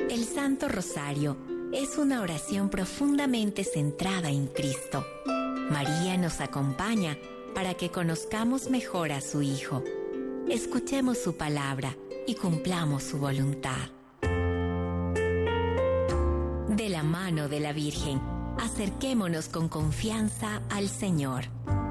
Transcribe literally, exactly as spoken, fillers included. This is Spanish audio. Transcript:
El Santo Rosario es una oración profundamente centrada en Cristo. María nos acompaña para que conozcamos mejor a su Hijo. Escuchemos su palabra y cumplamos su voluntad. De la mano de la Virgen, acerquémonos con confianza al Señor.